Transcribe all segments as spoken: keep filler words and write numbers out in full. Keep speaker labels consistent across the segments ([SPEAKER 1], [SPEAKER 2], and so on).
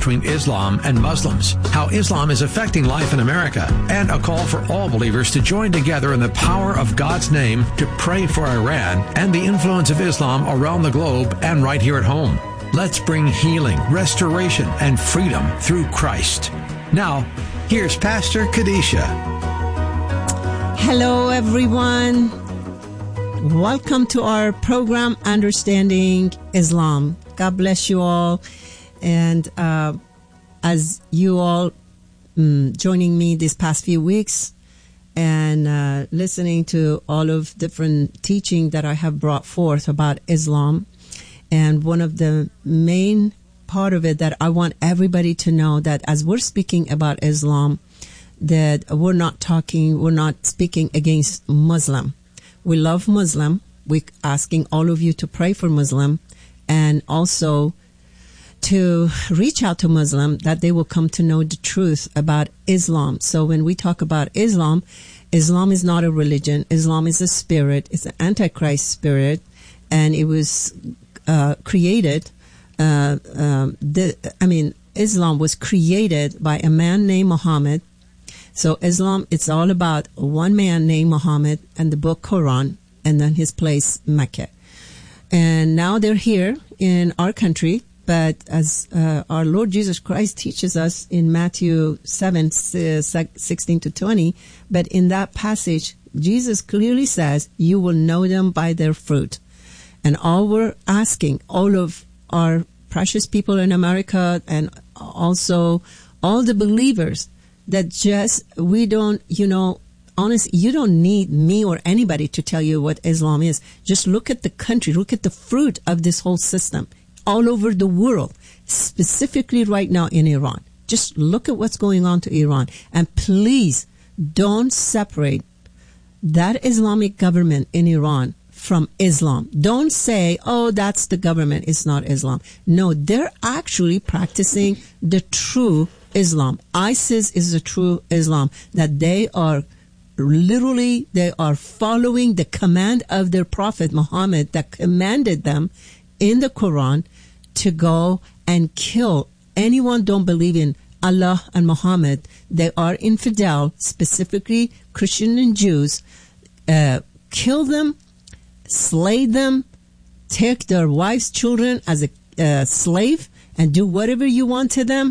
[SPEAKER 1] between Islam and Muslims, how Islam is affecting life in America, and a call for all believers to join together in the power of God's name to pray for Iran and the influence of Islam around the globe and right here at home. Let's bring healing, restoration, and freedom through Christ. Now, here's Pastor Kadisha.
[SPEAKER 2] Hello, everyone. Welcome to our program, Understanding Islam. God bless you all. And uh, as you all um, joining me these past few weeks and uh, listening to all of different teaching that I have brought forth about Islam, and one of the main part of it that I want everybody to know, that as we're speaking about Islam, that we're not talking, we're not speaking against Muslim. We love Muslim. We're asking all of you to pray for Muslim and also to reach out to Muslim that they will come to know the truth about Islam. So when we talk about Islam, Islam is not a religion. Islam is a spirit. It's an Antichrist spirit, and it was uh, created. Uh, um, the, I mean, Islam was created by a man named Muhammad. So Islam, it's all about one man named Muhammad and the book Quran, and then his place Mecca. And now they're here in our country. But as uh, our Lord Jesus Christ teaches us in Matthew seven, sixteen to twenty, but in that passage, Jesus clearly says, you will know them by their fruit. And all we're asking, all of our precious people in America and also all the believers, that just, we don't, you know, honestly, you don't need me or anybody to tell you what Islam is. Just look at the country, look at the fruit of this whole system. All over the world, specifically right now in Iran. Just look at what's going on to Iran. And please don't separate that Islamic government in Iran from Islam. Don't say, oh, that's the government, it's not Islam. No, they're actually practicing the true Islam. ISIS is the true Islam, that they are literally, they are following the command of their prophet Muhammad that commanded them in the Quran to go and kill anyone don't believe in Allah and Muhammad. They are infidel, specifically Christian and Jews. Uh, kill them, slay them, take their wives, children as a uh, slave, and do whatever you want to them,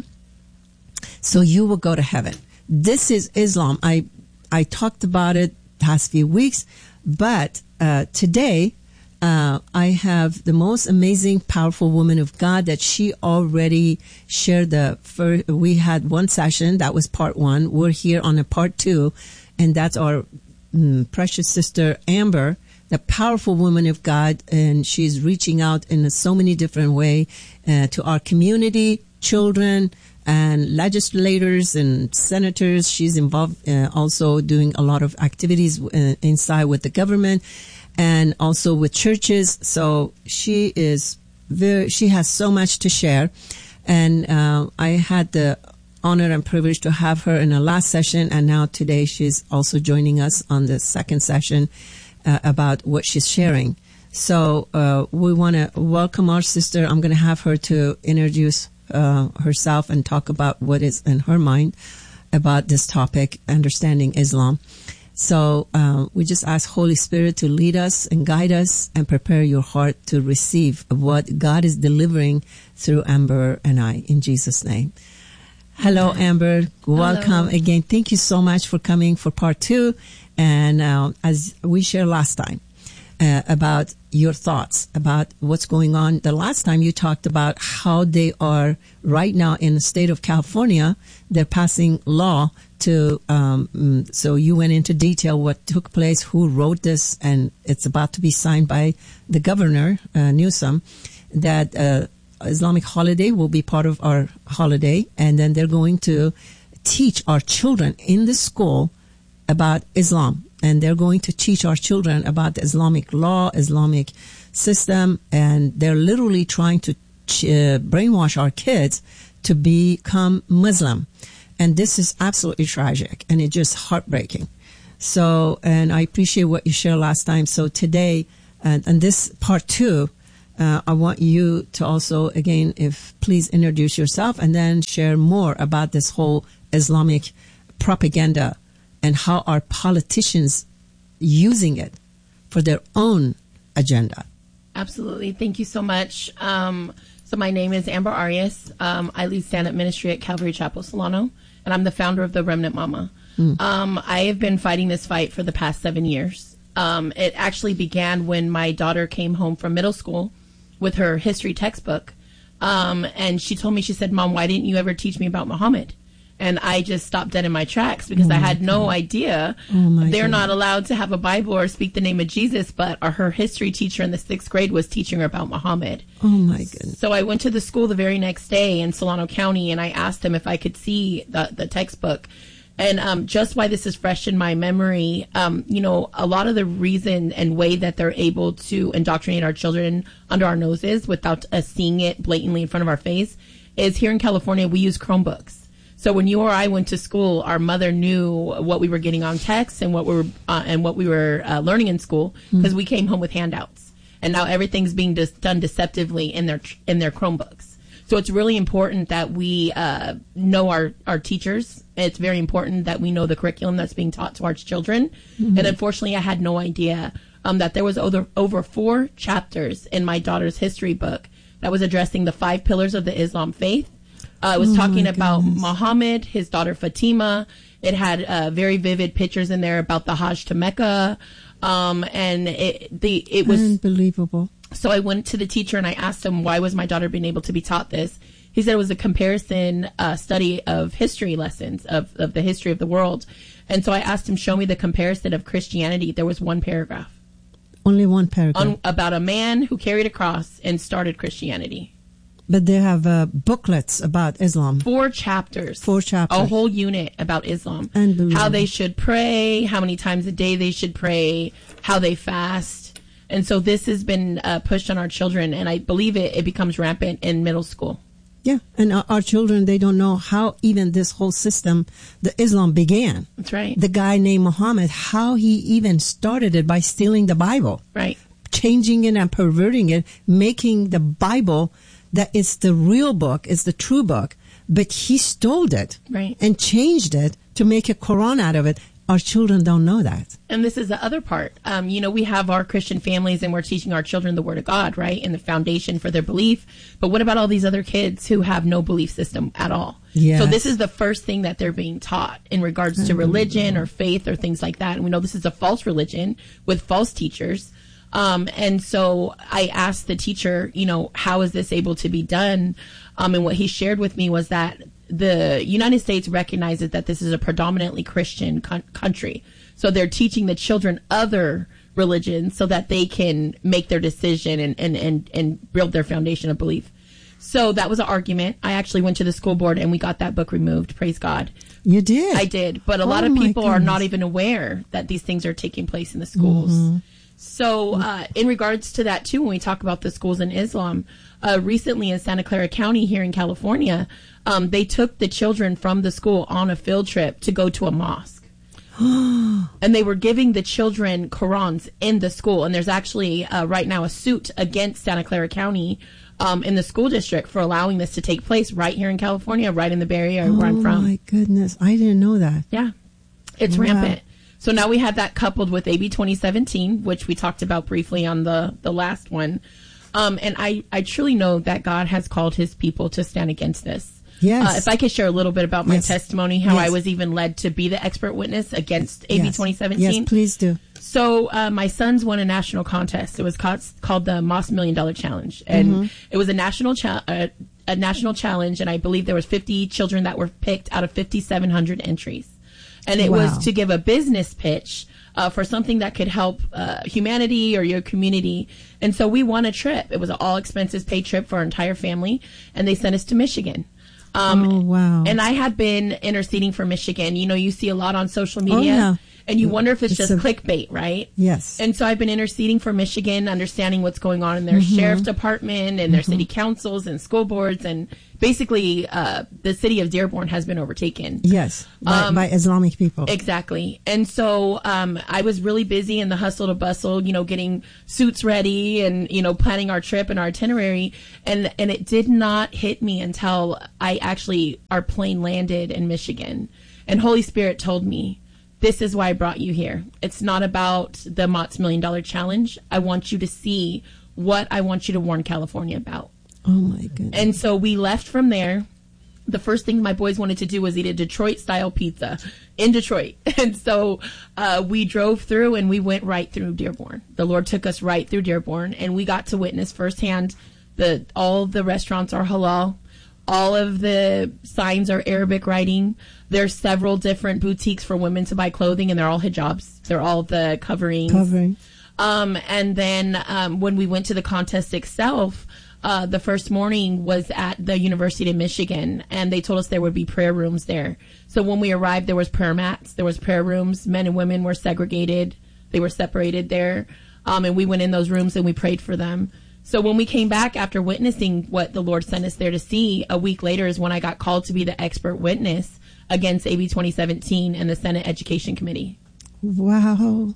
[SPEAKER 2] so you will go to heaven. This is Islam. I I talked about it past few weeks, but uh, today, Uh, I have the most amazing, powerful woman of God that she already shared the first. We had one session that was part one. We're here on a part two, and that's our mm, precious sister Amber, the powerful woman of God, and she's reaching out in so many different ways uh, to our community, children, and legislators and senators. She's involved uh, also doing a lot of activities uh, inside with the government, and also with churches. So she is very, she has so much to share. And uh, I had the honor and privilege to have her in the last session, and now today she's also joining us on the second session uh, about what she's sharing. So uh, we want to welcome our sister. I'm going to have her to introduce uh, herself and talk about what is in her mind about this topic, understanding Islam. So uh, we just ask Holy Spirit to lead us and guide us and prepare your heart to receive what God is delivering through Amber and I, in Jesus' name. Hello, Amber. Welcome
[SPEAKER 3] Hello.
[SPEAKER 2] again. Thank you so much for coming for part two. And uh, as we shared last time uh, about your thoughts about what's going on. The last time you talked about how they are right now in the state of California, they're passing law to, um, so you went into detail what took place, who wrote this, and it's about to be signed by the governor, uh, Newsom, that uh, Islamic holiday will be part of our holiday, and then they're going to teach our children in the school about Islam, and they're going to teach our children about the Islamic law, Islamic system, and they're literally trying to uh, brainwash our kids to become Muslim. And this is absolutely tragic, and it's just heartbreaking. So, and I appreciate what you shared last time. So today, and, and this part two, uh, I want you to also, again, if please introduce yourself and then share more about this whole Islamic propaganda and how are politicians using it for their own agenda.
[SPEAKER 3] Absolutely. Thank you so much. Um, so my name is Amber Arias. Um, I lead stand-up ministry at Calvary Chapel Solano, and I'm the founder of the Remnant Mama. Mm. Um, I have been fighting this fight for the past seven years. Um, it actually began when my daughter came home from middle school with her history textbook. Um, and she told me, she said, Mom, why didn't you ever teach me about Muhammad? And I just stopped dead in my tracks because oh I had no God. idea oh they're God. not allowed to have a Bible or speak the name of Jesus, but our, her history teacher in the sixth grade was teaching her about Muhammad.
[SPEAKER 2] Oh my goodness.
[SPEAKER 3] So I went to the school the very next day in Solano County and I asked them if I could see the, the textbook. And um, just why this is fresh in my memory, um, you know, a lot of the reason and way that they're able to indoctrinate our children under our noses without us seeing it blatantly in front of our face is here in California, we use Chromebooks. So when you or I went to school, our mother knew what we were getting on text and what we were uh, and what we were uh, learning in school because mm-hmm. we came home with handouts. And now everything's being dis- done deceptively in their in their Chromebooks. So it's really important that we uh, know our, our teachers. It's very important that we know the curriculum that's being taught to our children. Mm-hmm. And unfortunately, I had no idea um, that there was over, over four chapters in my daughter's history book that was addressing the five pillars of the Islam faith. Uh, it was oh talking about Muhammad, his daughter Fatima. It had uh, very vivid pictures in there about the Hajj to Mecca. Um, and it, the, it was
[SPEAKER 2] unbelievable.
[SPEAKER 3] So I went to the teacher and I asked him, why was my daughter being able to be taught this? He said it was a comparison uh, study of history lessons of, of the history of the world. And so I asked him, show me the comparison of Christianity. There was one paragraph.
[SPEAKER 2] Only one paragraph.
[SPEAKER 3] On, about a man who carried a cross and started Christianity.
[SPEAKER 2] But they have uh, booklets about Islam.
[SPEAKER 3] Four chapters.
[SPEAKER 2] Four chapters.
[SPEAKER 3] A whole unit about Islam.
[SPEAKER 2] Unbelievable.
[SPEAKER 3] How they should pray, how many times a day they should pray, how they fast. And so this has been uh, pushed on our children, and I believe it, it becomes rampant in middle school.
[SPEAKER 2] Yeah, and our, our children, they don't know how even this whole system, the Islam began.
[SPEAKER 3] That's right.
[SPEAKER 2] The guy named Muhammad, how he even started it by stealing the Bible.
[SPEAKER 3] Right.
[SPEAKER 2] Changing it and perverting it, making the Bible that it's the real book, it's the true book, but he stole it.
[SPEAKER 3] Right.
[SPEAKER 2] And changed it to make a Quran out of it. Our children don't know that.
[SPEAKER 3] And this is the other part. Um, you know, we have our Christian families and we're teaching our children the Word of God, right? And the foundation for their belief. But what about all these other kids who have no belief system at all?
[SPEAKER 2] Yes.
[SPEAKER 3] So this is the first thing that they're being taught in regards to religion or faith or things like that. And we know this is a false religion with false teachers. Um, and so I asked the teacher, you know, how is this able to be done? Um, and what he shared with me was that the United States recognizes that this is a predominantly Christian con- country. So they're teaching the children other religions so that they can make their decision and, and, and, and build their foundation of belief. So that was an argument. I actually went to the school board and we got that book removed. Praise God.
[SPEAKER 2] You did?
[SPEAKER 3] I did. But a oh lot of people are not even aware that these things are taking place in the schools. Mm-hmm. So uh, in regards to that, too, when we talk about the schools in Islam, uh, recently in Santa Clara County here in California, um, they took the children from the school on a field trip to go to a mosque. And they were giving the children Qurans in the school. And there's actually uh, right now a suit against Santa Clara County um, in the school district for allowing this to take place right here in California, right in the Bay Area where I'm from.
[SPEAKER 2] Oh, my goodness. I didn't know that.
[SPEAKER 3] Yeah. It's wow. rampant. So now we have that coupled with A B twenty seventeen, which we talked about briefly on the, the last one. Um, and I, I truly know that God has called his people to stand against this.
[SPEAKER 2] Yes.
[SPEAKER 3] Uh, if I could share a little bit about my
[SPEAKER 2] yes.
[SPEAKER 3] testimony, how
[SPEAKER 2] yes.
[SPEAKER 3] I was even led to be the expert witness against A B twenty seventeen.
[SPEAKER 2] Yes, please do.
[SPEAKER 3] So uh, my sons won a national contest. It was called, called the Moss Million Dollar Challenge. And mm-hmm. it was a national cha- uh, a national challenge. And I believe there was fifty children that were picked out of fifty-seven hundred entries. And it wow. was to give a business pitch uh, for something that could help uh, humanity or your community. And so we won a trip. It was an all expenses paid trip for our entire family. And they sent us to Michigan. Um,
[SPEAKER 2] oh, wow.
[SPEAKER 3] And I had been interceding for Michigan. You know, you see a lot on social media.
[SPEAKER 2] Oh, yeah.
[SPEAKER 3] And you wonder if it's,
[SPEAKER 2] it's
[SPEAKER 3] just
[SPEAKER 2] a,
[SPEAKER 3] clickbait, right?
[SPEAKER 2] Yes.
[SPEAKER 3] And so I've been interceding for Michigan, understanding what's going on in their mm-hmm. sheriff's department and their mm-hmm. city councils and school boards. And basically, uh, the city of Dearborn has been overtaken.
[SPEAKER 2] Yes, by, um, by Islamic people.
[SPEAKER 3] Exactly. And so um, I was really busy in the hustle to bustle, you know, getting suits ready and, you know, planning our trip and our itinerary. And, and it did not hit me until I actually, our plane landed in Michigan. And Holy Spirit told me, this is why I brought you here. It's not about the Mott's Million Dollar Challenge. I want you to see what I want you to warn California about.
[SPEAKER 2] Oh, my goodness.
[SPEAKER 3] And so we left from there. The first thing my boys wanted to do was eat a Detroit-style pizza in Detroit. And so uh, we drove through and we went right through Dearborn. The Lord took us right through Dearborn, and we got to witness firsthand that all the restaurants are halal. All of the signs are Arabic writing. There's several different boutiques for women to buy clothing, and they're all hijabs. They're all the coverings.
[SPEAKER 2] Covering.
[SPEAKER 3] Um, and then um, when we went to the contest itself, uh, the first morning was at the University of Michigan, and they told us there would be prayer rooms there. So when we arrived, there was prayer mats. There was prayer rooms. Men and women were segregated. They were separated there. Um, and we went in those rooms and we prayed for them. So when we came back after witnessing what the Lord sent us there to see, a week later is when I got called to be the expert witness against A B twenty seventeen and the Senate Education Committee.
[SPEAKER 2] Wow.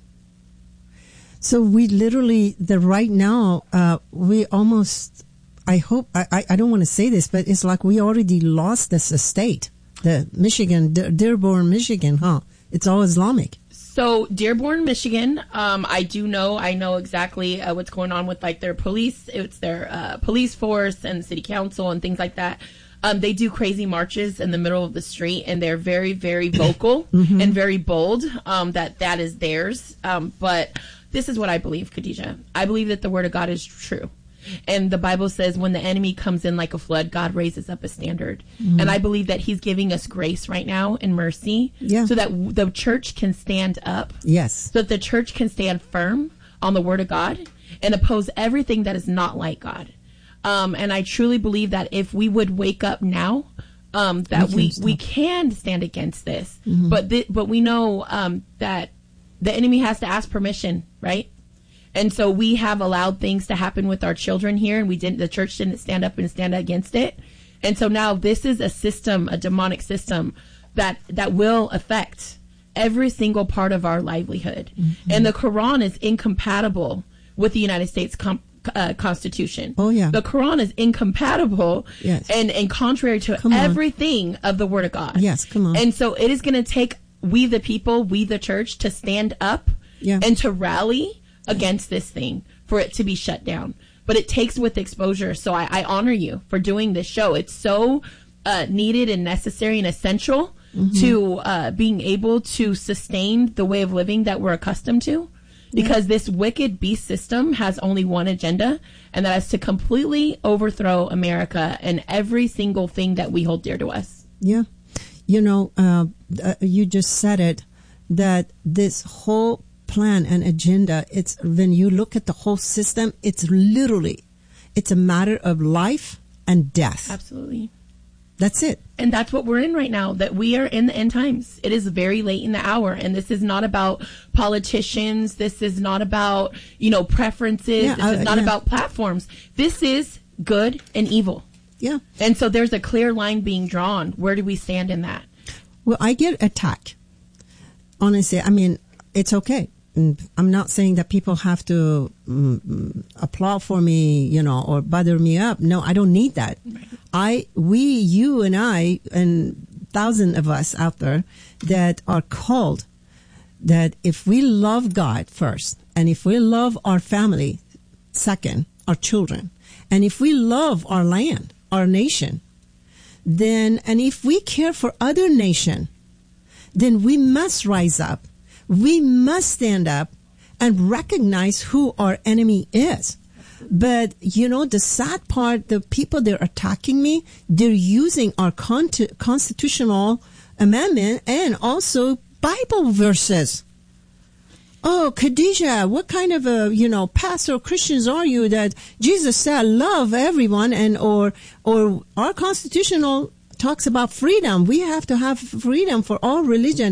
[SPEAKER 2] So we literally, the right now, uh, we almost, I hope, I, I don't want to say this, but it's like we already lost this estate. The Michigan, De- Dearborn, Michigan, huh? It's all Islamic.
[SPEAKER 3] So Dearborn, Michigan, um, I do know, I know exactly uh, what's going on with like their police, it's their uh, police force and city council and things like that. Um, they do crazy marches in the middle of the street, and they're very, very vocal mm-hmm. and very bold um, that that is theirs. Um, but this is what I believe, Khadijah. I believe that the word of God is true. And the Bible says when the enemy comes in like a flood, God raises up a standard. Mm-hmm. And I believe that he's giving us grace right now and mercy
[SPEAKER 2] yeah.
[SPEAKER 3] so that w- the church can stand up.
[SPEAKER 2] Yes.
[SPEAKER 3] So that the church can stand firm on the word of God and oppose everything that is not like God. Um, and I truly believe that if we would wake up now, um, that we, we, we can stand against this. Mm-hmm. But th- but we know um, that the enemy has to ask permission, right? And so we have allowed things to happen with our children here, and we didn't. The church didn't stand up and stand against it. And so now this is a system, a demonic system that that will affect every single part of our livelihood. Mm-hmm. And the Quran is incompatible with the United States com- uh, Constitution.
[SPEAKER 2] Oh yeah,
[SPEAKER 3] the Quran is incompatible
[SPEAKER 2] yes.
[SPEAKER 3] and and contrary to come everything on. Of the Word of God.
[SPEAKER 2] Yes, come on.
[SPEAKER 3] And so it is going to take we the people, we the church, to stand up
[SPEAKER 2] yeah.
[SPEAKER 3] and to rally against this thing for it to be shut down. But it takes with exposure. So I, I honor you for doing this show. It's so uh, needed and necessary and essential mm-hmm. to uh, being able to sustain the way of living that we're accustomed to. Because yeah. this wicked beast system has only one agenda, and that is to completely overthrow America and every single thing that we hold dear to us.
[SPEAKER 2] Yeah. You know, uh, uh, you just said it, that this whole plan and agenda, it's when you look at the whole system, it's literally, it's a matter of life and death.
[SPEAKER 3] Absolutely.
[SPEAKER 2] That's it.
[SPEAKER 3] And that's what we're in right now, that we are in the end times. It is very late in the hour, and this is not about politicians. This is not about, you know, preferences.
[SPEAKER 2] Yeah,
[SPEAKER 3] this
[SPEAKER 2] I,
[SPEAKER 3] is not
[SPEAKER 2] yeah.
[SPEAKER 3] about platforms. This is good and evil.
[SPEAKER 2] Yeah.
[SPEAKER 3] And so there's a clear line being drawn. Where do we stand in that?
[SPEAKER 2] Well, I get attacked. Honestly, I mean, it's okay. I'm not saying that people have to um, applaud for me, you know, or butter me up. No, I don't need that. Right. I, we, you and I, and thousands of us out there that are called that if we love God first, and if we love our family second, our children, and if we love our land, our nation, then, and if we care for other nation, then we must rise up. We must stand up and recognize who our enemy is. But, you know, the sad part, the people that are attacking me, they're using our con- constitutional amendment and also Bible verses. Oh, Khadijah, what kind of a, you know, pastor Christians are you that Jesus said love everyone, and or or our constitutional talks about freedom. We have to have freedom for all religion.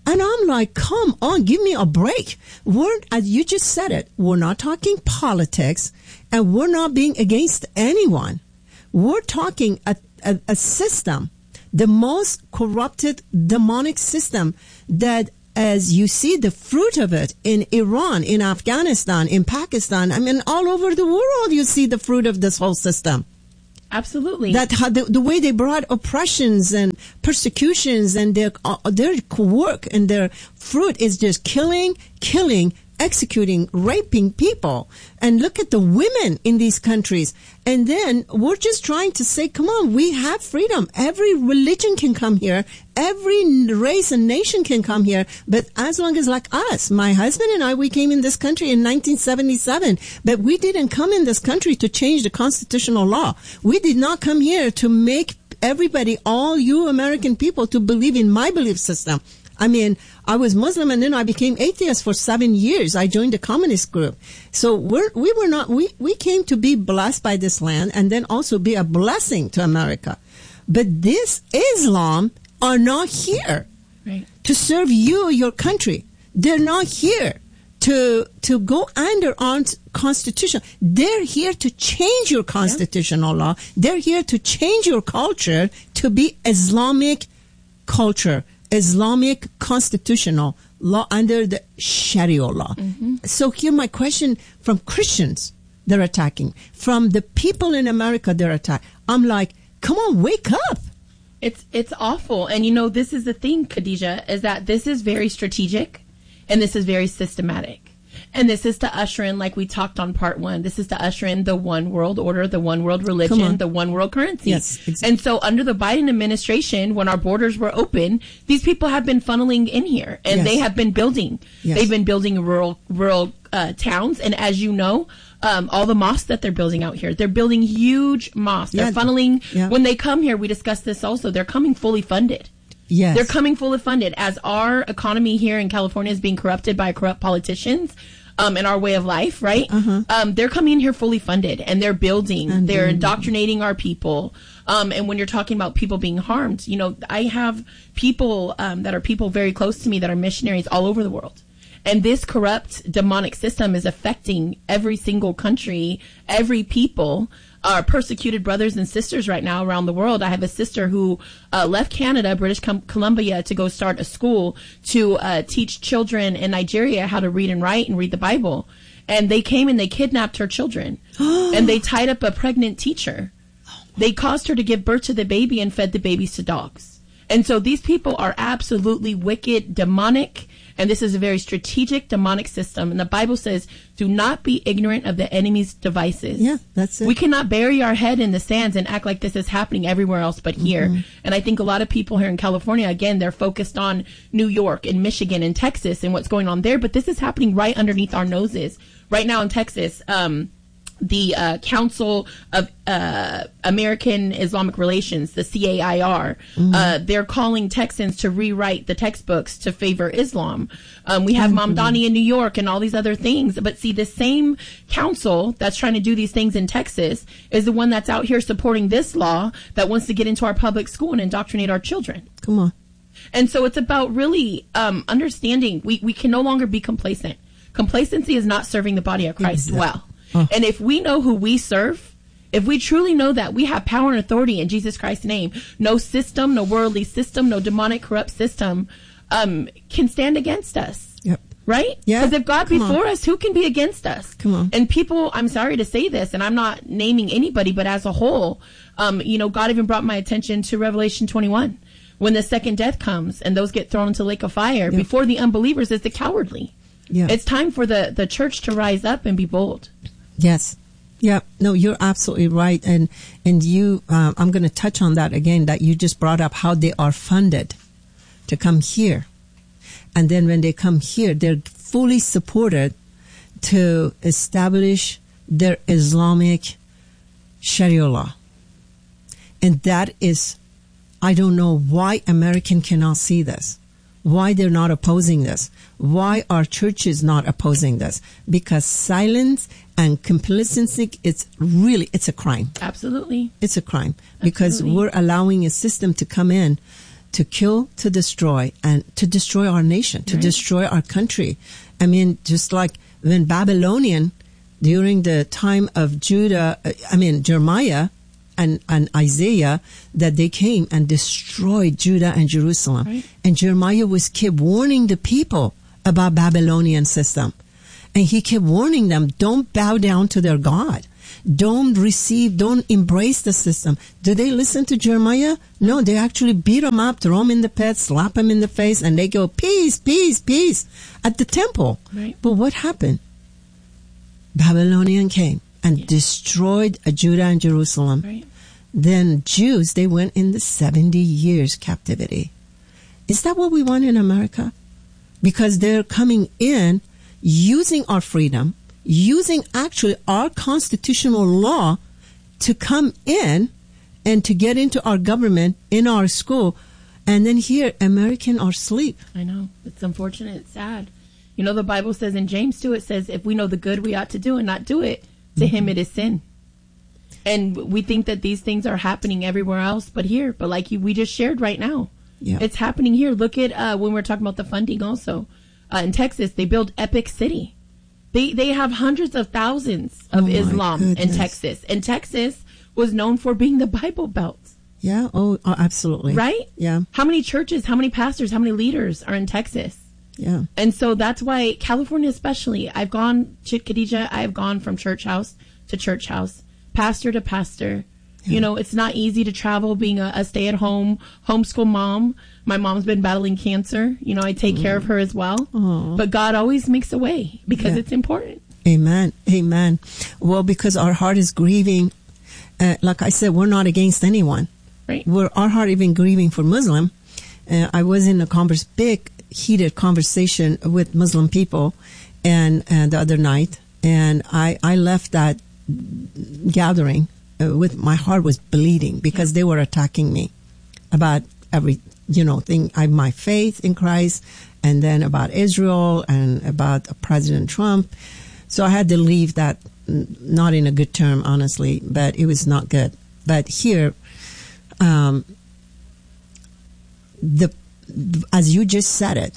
[SPEAKER 2] And I'm like, come on, give me a break. We're, as you just said it, we're not talking politics, and we're not being against anyone. We're talking a, a, a system, the most corrupted demonic system that, as you see the fruit of it in Iran, in Afghanistan, in Pakistan, I mean, all over the world, you see the fruit of this whole system.
[SPEAKER 3] Absolutely.
[SPEAKER 2] That how the, the way they brought oppressions and persecutions and their uh, their work and their fruit is just killing, killing, executing, raping people. And look at the women in these countries. And then we're just trying to say, come on, we have freedom. Every religion can come here. Every race and nation can come here. But as long as like us, my husband and I, we came in this country in nineteen seventy-seven. But we didn't come in this country to change the constitutional law. We did not come here to make everybody, all you American people, to believe in my belief system. I mean, I was Muslim and then I became atheist for seven years. I joined the communist group. So we're, we were not, we, we came to be blessed by this land and then also be a blessing to America. But this Islam are not here
[SPEAKER 3] right.
[SPEAKER 2] to serve you, your country. They're not here to, to go under our constitution. They're here to change your constitutional yeah. law. They're here to change your culture to be Islamic culture. Islamic constitutional law under the Sharia law. Mm-hmm. So here my question from Christians they're attacking, from the people in America they're attacking. I'm like, come on, wake up.
[SPEAKER 3] It's it's awful. And you know, this is the thing, Khadijah, is that this is very strategic and this is very systematic. And this is to usher in, like we talked on part one, this is to usher in the one world order, the one world religion, the one world currency.
[SPEAKER 2] Yes, exactly.
[SPEAKER 3] And so under the Biden administration, when our borders were open, these people have been funneling in here and
[SPEAKER 2] yes.
[SPEAKER 3] they have been building.
[SPEAKER 2] Yes.
[SPEAKER 3] They've been building rural, rural uh, towns. And as you know, um, all the mosques that they're building out here, they're building huge mosques.
[SPEAKER 2] Yeah.
[SPEAKER 3] They're funneling.
[SPEAKER 2] Yeah.
[SPEAKER 3] When they come here, we discussed this also, they're coming fully funded.
[SPEAKER 2] Yes.
[SPEAKER 3] They're coming fully funded. As our economy here in California is being corrupted by corrupt politicians, Um, in our way of life, right?
[SPEAKER 2] Uh-huh.
[SPEAKER 3] Um, they're coming in here fully funded and they're building,
[SPEAKER 2] And
[SPEAKER 3] they're
[SPEAKER 2] then-
[SPEAKER 3] indoctrinating our people. Um, and when you're talking about people being harmed, you know, I have people um, that are people very close to me that are missionaries all over the world. And this corrupt demonic system is affecting every single country, every people. Our persecuted brothers and sisters right now around the world. I have a sister who uh, left Canada, British Com- Columbia, to go start a school to uh, teach children in Nigeria how to read and write and read the Bible. And they came and they kidnapped her children. And they tied up a pregnant teacher. They caused her to give birth to the baby and fed the babies to dogs. And so these people are absolutely wicked, demonic, and this is a very strategic demonic system. And the Bible says, do not be ignorant of the enemy's devices.
[SPEAKER 2] Yeah, that's it.
[SPEAKER 3] We cannot bury our head in the sands and act like this is happening everywhere else but here. Mm-hmm. And I think a lot of people here in California, again, they're focused on New York and Michigan and Texas and what's going on there. But this is happening right underneath our noses. Right now in Texas, um, the uh, Council of uh, American Islamic Relations, the C A I R, mm-hmm. uh, they're calling Texans to rewrite the textbooks to favor Islam. Um, we have mm-hmm. Mamdani in New York and all these other things. But see, the same council that's trying to do these things in Texas is the one that's out here supporting this law that wants to get into our public school and indoctrinate our children.
[SPEAKER 2] Come on.
[SPEAKER 3] And so it's about really um, understanding we, we can no longer be complacent. Complacency is not serving the body of Christ exactly. well. Oh. And if we know who we serve, if we truly know that we have power and authority in Jesus Christ's name, no system, no worldly system, no demonic corrupt system um, can stand against us.
[SPEAKER 2] Yep.
[SPEAKER 3] Right?
[SPEAKER 2] Yeah.
[SPEAKER 3] Because if God
[SPEAKER 2] Come
[SPEAKER 3] be for
[SPEAKER 2] on.
[SPEAKER 3] us, who can be against us?
[SPEAKER 2] Come on.
[SPEAKER 3] And people, I'm sorry to say this, and I'm not naming anybody, but as a whole, um, you know, God even brought my attention to Revelation twenty-one. When the second death comes and those get thrown into the lake of fire, yep. before the unbelievers is the cowardly.
[SPEAKER 2] Yeah.
[SPEAKER 3] It's time for the, the church to rise up and be bold.
[SPEAKER 2] Yes. Yeah. No, you're absolutely right. And, and you, uh, I'm going to touch on that again, that you just brought up how they are funded to come here. And then when they come here, they're fully supported to establish their Islamic Sharia law. And that is, I don't know why American cannot see this. Why they're not opposing this. Why are churches not opposing this? Because silence and complacency, it's really, it's a crime.
[SPEAKER 3] Absolutely.
[SPEAKER 2] It's a crime. Because
[SPEAKER 3] Absolutely.
[SPEAKER 2] we're allowing a system to come in to kill, to destroy, and to destroy our nation, to
[SPEAKER 3] right.
[SPEAKER 2] destroy our country. I mean, just like when Babylonian, during the time of Judah, I mean, Jeremiah and, and Isaiah, that they came and destroyed Judah and Jerusalem.
[SPEAKER 3] Right.
[SPEAKER 2] And Jeremiah was kept warning the people about Babylonian system. And he kept warning them, don't bow down to their God. Don't receive, don't embrace the system. Do they listen to Jeremiah? No, they actually beat him up, throw him in the pit, slap him in the face, and they go, peace, peace, peace, at the temple.
[SPEAKER 3] Right.
[SPEAKER 2] But what happened? Babylonian came and
[SPEAKER 3] yeah.
[SPEAKER 2] destroyed Judah and Jerusalem.
[SPEAKER 3] Right.
[SPEAKER 2] Then Jews, they went in the seventy years captivity. Is that what we want in America? Because they're coming in using our freedom, using actually our constitutional law to come in and to get into our government, in our school, and then here, Americans are asleep.
[SPEAKER 3] I know. It's unfortunate. It's sad. You know, the Bible says in James too, it says, if we know the good we ought to do and not do it, to mm-hmm. him it is sin. And we think that these things are happening everywhere else but here. But like you, we just shared right now,
[SPEAKER 2] yeah.
[SPEAKER 3] it's happening here. Look at uh, when we're talking about the funding also. Uh, in Texas, they built Epic City. They they have hundreds of thousands of
[SPEAKER 2] oh
[SPEAKER 3] Islam
[SPEAKER 2] goodness.
[SPEAKER 3] in Texas. And Texas was known for being the Bible Belt.
[SPEAKER 2] Yeah, oh, oh, absolutely.
[SPEAKER 3] Right?
[SPEAKER 2] Yeah.
[SPEAKER 3] How many churches, how many pastors, how many leaders are in Texas?
[SPEAKER 2] Yeah.
[SPEAKER 3] And so that's why California especially, I've gone, Chit Khadijah, I've gone from church house to church house, pastor to pastor. Yeah. You know, it's not easy to travel being a, a stay-at-home homeschool mom. My mom's been battling cancer. You know, I take mm. care of her as well. Aww. But God always makes a way because yeah. it's important.
[SPEAKER 2] Amen. Amen. Well, because our heart is grieving. Uh, like I said, we're not against anyone.
[SPEAKER 3] Right.
[SPEAKER 2] We're, our heart even grieving for Muslim. Uh, I was in a converse, big, heated conversation with Muslim people and, and the other night. And I, I left that gathering uh, with my heart was bleeding because they were attacking me about every, you know, thing, I, my faith in Christ, and then about Israel and about President Trump. So I had to leave that, not in a good term, honestly, but it was not good. But here, um, the, as you just said it,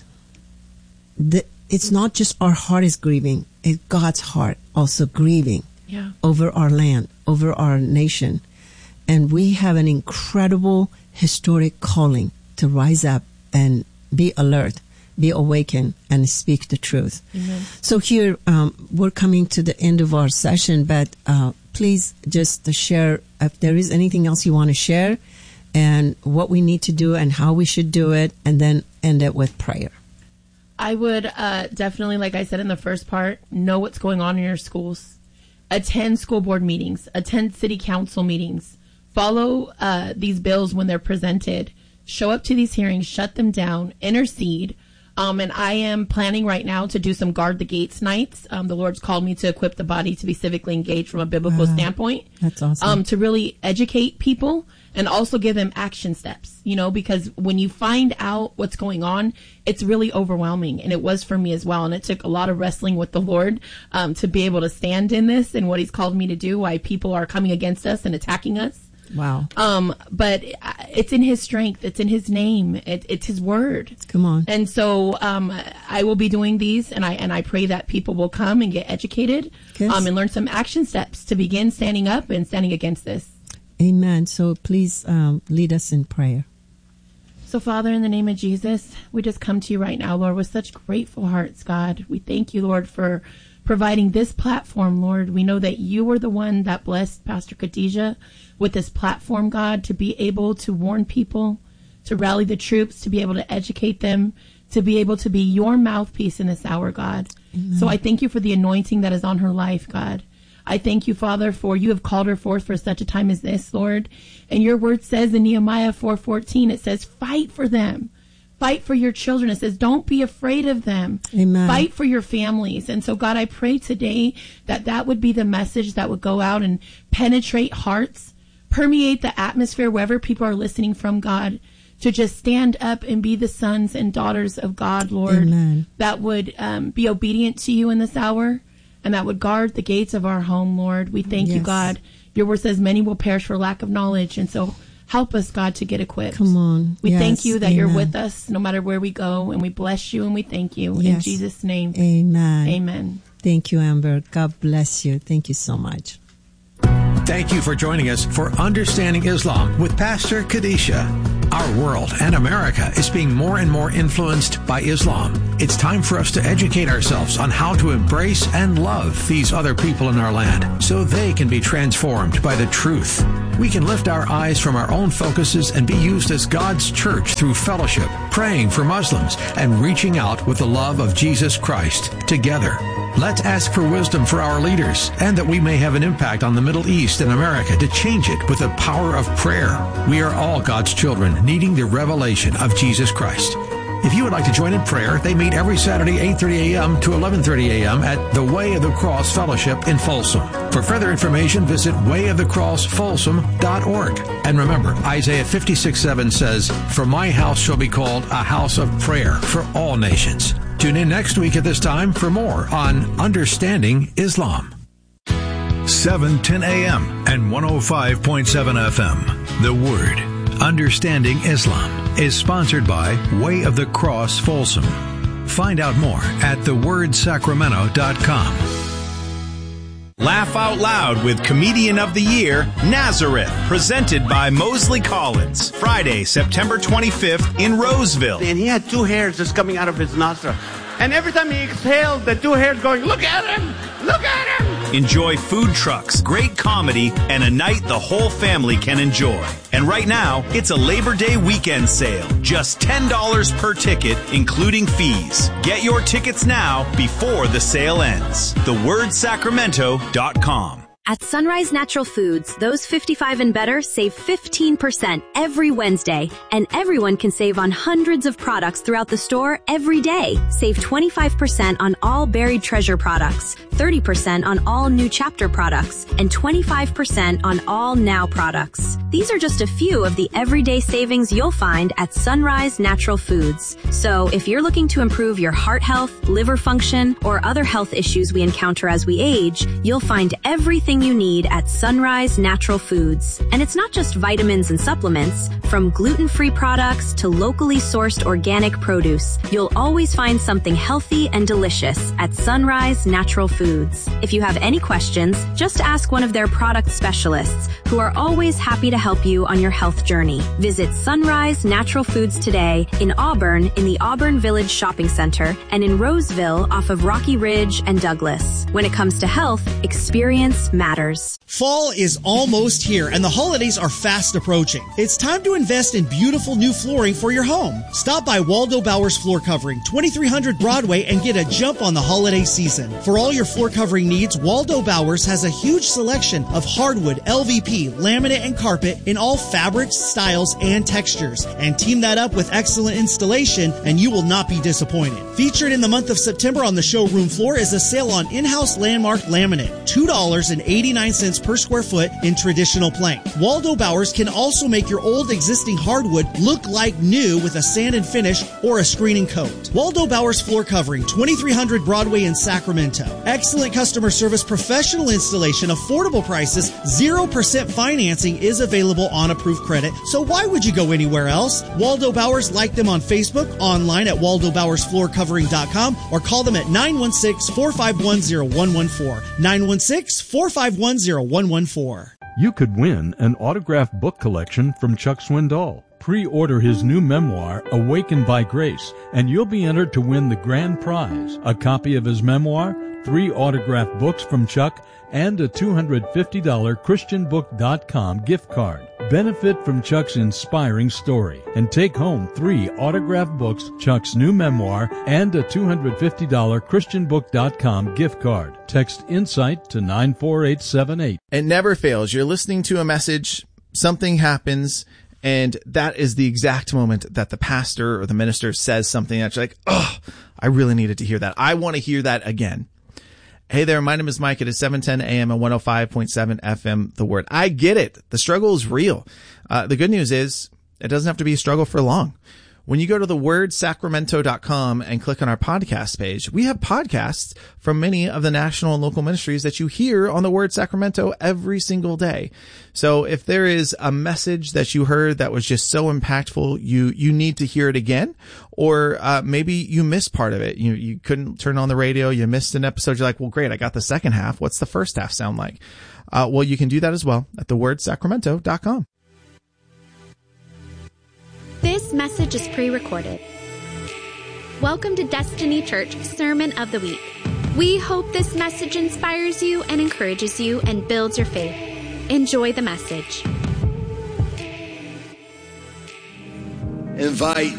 [SPEAKER 2] the, it's not just our heart is grieving, it's God's heart also grieving
[SPEAKER 3] yeah.
[SPEAKER 2] over our land, over our nation. And we have an incredible historic calling to rise up and be alert, be awakened, and speak the truth.
[SPEAKER 3] Amen.
[SPEAKER 2] So here, um, we're coming to the end of our session, but uh, please just share if there is anything else you want to share and what we need to do and how we should do it, and then end it with prayer.
[SPEAKER 3] I would uh, definitely, like I said in the first part, know what's going on in your schools. Attend school board meetings. Attend city council meetings. Follow uh, these bills when they're presented. Show up to these hearings. Shut them down. Intercede. Um, and I am planning right now to do some Guard the Gates nights. Um, the Lord's called me to equip the body to be civically engaged from a biblical
[SPEAKER 2] wow.
[SPEAKER 3] standpoint.
[SPEAKER 2] That's awesome.
[SPEAKER 3] Um, to really educate people and also give them action steps, you know, because when you find out what's going on, it's really overwhelming. And it was for me as well. And it took a lot of wrestling with the Lord um, to be able to stand in this and what he's called me to do, why people are coming against us and attacking us.
[SPEAKER 2] Wow.
[SPEAKER 3] Um, but it's in his strength. It's in his name. It, it's his word.
[SPEAKER 2] Come on.
[SPEAKER 3] And so, um, I will be doing these, and I, and I pray that people will come and get educated,
[SPEAKER 2] yes.
[SPEAKER 3] um, and learn some action steps to begin standing up and standing against this.
[SPEAKER 2] Amen. So please, um, lead us in prayer.
[SPEAKER 3] So Father, in the name of Jesus, we just come to you right now, Lord, with such grateful hearts, God. We thank you, Lord, for providing this platform, Lord. We know that you were the one that blessed Pastor Khadijah with this platform, God, to be able to warn people, to rally the troops, to be able to educate them, to be able to be your mouthpiece in this hour, God. Amen. So I thank you for the anointing that is on her life, God. I thank you, Father, for you have called her forth for such a time as this, Lord. And your word says in Nehemiah four fourteen, it says, fight for them. Fight for your children. It says, don't be afraid of them.
[SPEAKER 2] Amen.
[SPEAKER 3] Fight for your families. And so, God, I pray today that that would be the message that would go out and penetrate hearts, permeate the atmosphere wherever people are listening from, God, to just stand up and be the sons and daughters of God, Lord,
[SPEAKER 2] Amen.
[SPEAKER 3] That would um, be obedient to you in this hour and that would guard the gates of our home, Lord. We thank
[SPEAKER 2] yes.
[SPEAKER 3] you, God. Your word says many will perish for lack of knowledge. And so Help us, God, to get equipped.
[SPEAKER 2] Come on.
[SPEAKER 3] We
[SPEAKER 2] Yes.
[SPEAKER 3] thank you that
[SPEAKER 2] Amen.
[SPEAKER 3] you're with us no matter where we go, and we bless you and we thank you.
[SPEAKER 2] Yes.
[SPEAKER 3] In Jesus' name.
[SPEAKER 2] Amen.
[SPEAKER 3] Amen.
[SPEAKER 2] Thank you, Amber. God bless you. Thank you so much.
[SPEAKER 1] Thank you for joining us for Understanding Islam with Pastor Kadisha. Our world and America is being more and more influenced by Islam. It's time for us to educate ourselves on how to embrace and love these other people in our land so they can be transformed by the truth. We can lift our eyes from our own focuses and be used as God's church through fellowship, praying for Muslims, and reaching out with the love of Jesus Christ together. Let's ask for wisdom for our leaders and that we may have an impact on the Middle East and America to change it with the power of prayer. We are all God's children needing the revelation of Jesus Christ. If you would like to join in prayer, they meet every Saturday, eight thirty a.m. to eleven thirty a.m. at the Way of the Cross Fellowship in Folsom. For further information, visit way of the cross folsom dot org. And remember, Isaiah fifty-six seven says, "For my house shall be called a house of prayer for all nations." Tune in next week at this time for more on Understanding Islam.
[SPEAKER 4] seven ten a.m. and one oh five point seven F M. The Word, Understanding Islam, is sponsored by Way of the Cross Folsom. Find out more at the word sacramento dot com.
[SPEAKER 5] Laugh Out Loud with Comedian of the Year, Nazareth, presented by Mosley Collins. Friday, September twenty-fifth in Roseville.
[SPEAKER 6] And he had two hairs just coming out of his nostril. And every time he exhaled, the two hairs going, look at him! Look at him!
[SPEAKER 5] Enjoy food trucks, great comedy, and a night the whole family can enjoy. And right now, it's a Labor Day weekend sale. Just ten dollars per ticket, including fees. Get your tickets now before the sale ends. the word sacramento dot com.
[SPEAKER 7] At Sunrise Natural Foods, those fifty-five and better save fifteen percent every Wednesday, and everyone can save on hundreds of products throughout the store every day. Save twenty-five percent on all Buried Treasure products, thirty percent on all New Chapter products, and twenty-five percent on all Now products. These are just a few of the everyday savings you'll find at Sunrise Natural Foods. So if you're looking to improve your heart health, liver function, or other health issues we encounter as we age, you'll find everything you need at Sunrise Natural Foods. And it's not just vitamins and supplements. From gluten-free products to locally sourced organic produce, you'll always find something healthy and delicious at Sunrise Natural Foods. If you have any questions, just ask one of their product specialists, who are always happy to help you on your health journey. Visit Sunrise Natural Foods today in Auburn in the Auburn Village Shopping Center and in Roseville off of Rocky Ridge and Douglas. When it comes to health, experience matters.
[SPEAKER 8] Fall is almost here and the holidays are fast approaching. It's time to invest in beautiful new flooring for your home. Stop by Waldo Bowers Floor Covering, twenty-three hundred Broadway, and get a jump on the holiday season. For all your floor covering needs, Waldo Bowers has a huge selection of hardwood, L V P, laminate, and carpet in all fabrics, styles, and textures. And team that up with excellent installation and you will not be disappointed. Featured in the month of September on the showroom floor is a sale on in-house Landmark laminate, two dollars and eighty-nine cents per square foot in traditional plank. Waldo Bowers can also make your old existing hardwood look like new with a sand and finish or a screening coat. Waldo Bowers Floor Covering, twenty-three hundred Broadway in Sacramento. Excellent customer service, professional installation, affordable prices, zero percent financing is available on approved credit, so why would you go anywhere else? Waldo Bowers, like them on Facebook, online at waldo bowers floor covering dot com, or call them at nine one six, four five one, zero one one four. nine one six, four five one, zero one one four.
[SPEAKER 9] You could win an autographed book collection from Chuck Swindoll. Pre-order his new memoir, Awakened by Grace, and you'll be entered to win the grand prize, a copy of his memoir, three autographed books from Chuck, and a two hundred fifty dollars christian book dot com gift card. Benefit from Chuck's inspiring story and take home three autographed books, Chuck's new memoir, and a two hundred fifty dollars christian book dot com gift card. Text INSIGHT to nine four eight seven eight.
[SPEAKER 10] It never fails. You're listening to a message, something happens, and that is the exact moment that the pastor or the minister says something that you're like, oh, I really needed to hear that. I want to hear that again. Hey there, my name is Mike. It is seven ten a.m. and one oh five point seven F M, The Word. I get it. The struggle is real. Uh, the good news is it doesn't have to be a struggle for long. When you go to the word sacramento dot com and click on our podcast page, we have podcasts from many of the national and local ministries that you hear on the Word Sacramento every single day. So if there is a message that you heard that was just so impactful, you, you need to hear it again, or uh, maybe you missed part of it. You, you couldn't turn on the radio. You missed an episode. You're like, well, great. I got the second half. What's the first half sound like? Uh, well, you can do that as well at the word sacramento dot com.
[SPEAKER 11] This message is pre-recorded. Welcome to Destiny Church Sermon of the Week. We hope this message inspires you and encourages you and builds your faith. Enjoy the message.
[SPEAKER 12] Invite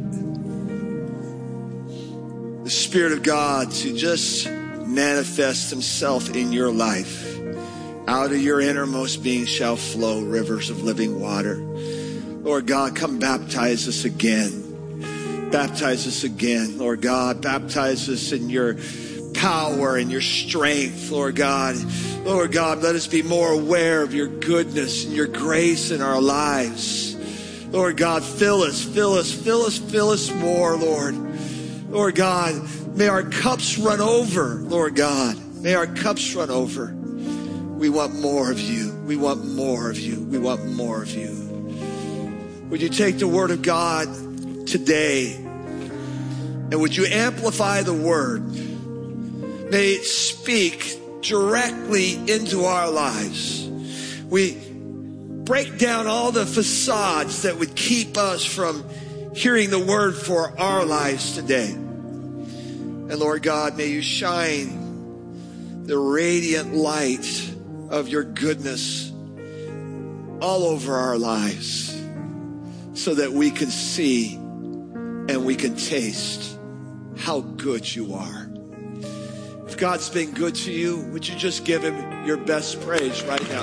[SPEAKER 12] the Spirit of God to just manifest himself in your life. Out of your innermost being shall flow rivers of living water. Lord God, come baptize us again. Baptize us again, Lord God. Baptize us in your power and your strength, Lord God. Lord God, let us be more aware of your goodness and your grace in our lives. Lord God, fill us, fill us, fill us, fill us more, Lord. Lord God, may our cups run over, Lord God. May our cups run over. We want more of you. We want more of you. We want more of you. Would you take the word of God today and would you amplify the word? May it speak directly into our lives. We break down all the facades that would keep us from hearing the word for our lives today. And Lord God, may you shine the radiant light of your goodness all over our lives, so that we can see and we can taste how good you are. If God's been good to you, would you just give him your best praise right now?